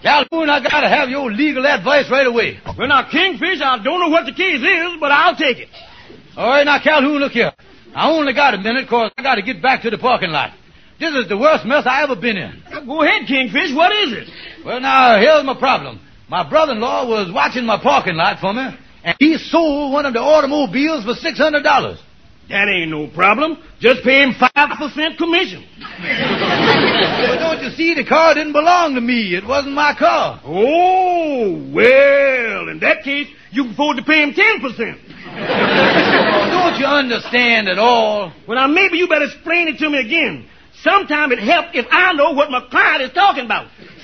Calhoun, I gotta have your legal advice right away. Well, now, Kingfish, I don't know what the case is, but I'll take it. All right, now, Calhoun, look here. I only got a minute, 'cause I gotta get back to the parking lot. This is the worst mess I ever been in. Go ahead, Kingfish. What is it? Well, now, here's my problem. My brother-in-law was watching my parking lot for me, and he sold one of the automobiles for $600. That ain't no problem. Just pay him 5% commission. But don't you see, the car didn't belong to me. It wasn't my car. Oh, well, in that case, you can afford to pay him 10%. Don't you understand at all? Well, now, maybe you better explain it to me again. Sometime it helps if I know what my client is talking about.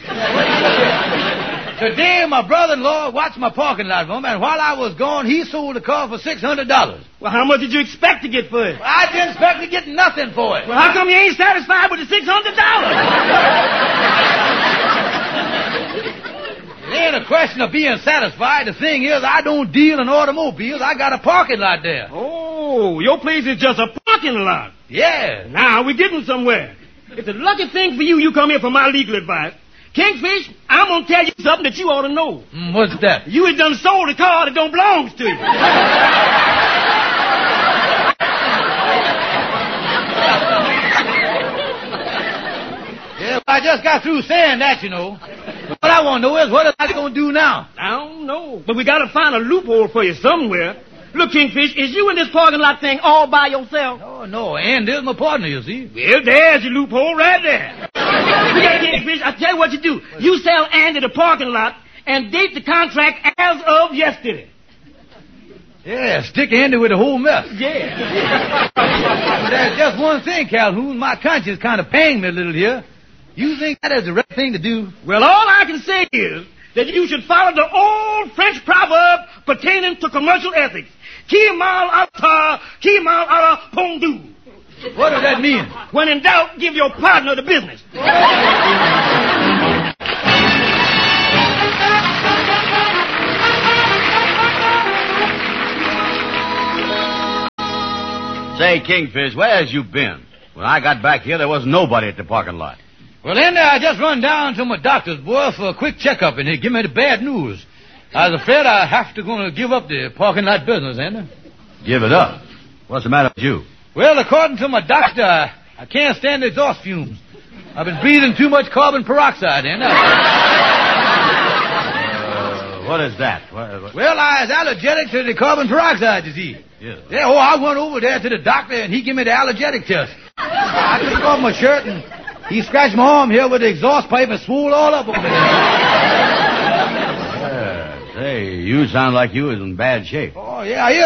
Today, my brother-in-law watched my parking lot for me, and while I was gone, he sold the car for $600. Well, how much did you expect to get for it? I didn't expect to get nothing for it. Well, how come you ain't satisfied with the $600? It ain't a question of being satisfied. The thing is, I don't deal in automobiles. I got a parking lot there. Oh, your place is just a parking lot. Yeah. Now, we're getting somewhere. It's a lucky thing for you come here for my legal advice. Kingfish, I'm going to tell you something that you ought to know. What's that? You had done sold a car that don't belong to you. Yeah, I just got through saying that, you know. But what I want to know is, what am I going to do now? I don't know. But we got to find a loophole for you somewhere. Look, Kingfish, is you in this parking lot thing all by yourself? Oh, no, and there's my partner, you see. Well, there's your loophole right there. Yeah, Kingfish, I tell you what you do. You sell Andy the parking lot and date the contract as of yesterday. Yeah, stick Andy with the whole mess. Yeah. But there's just one thing, Calhoun. My conscience kind of panged me a little here. You think that is the right thing to do? Well, all I can say is that you should follow the old French proverb pertaining to commercial ethics. Qui mal à la qui mal à la pendu. What does that mean? When in doubt, give your partner the business. Say, Kingfish, where's you been? When I got back here, there was nobody at the parking lot. Well, Andy, I just run down to my doctor's, boy, for a quick checkup, and he give me the bad news. I was afraid I have to give up the parking lot business, Andy. Give it up? What's the matter with you? Well, according to my doctor, I can't stand the exhaust fumes. I've been breathing too much carbon peroxide, Andy. What is that? Well, I was allergic to the carbon peroxide, you see. Yes. Yeah, I went over there to the doctor, and he gave me the allergic test. I took off my shirt, and he scratched my arm here with the exhaust pipe and swole all up over there. Say, you sound like you was in bad shape. Oh, yeah, I is.